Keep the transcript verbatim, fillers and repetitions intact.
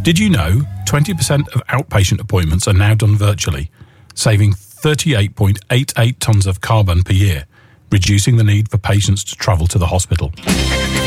Did you know twenty percent of outpatient appointments are now done virtually, saving thirty-eight point eight eight tonnes of carbon per year, reducing the need for patients to travel to the hospital?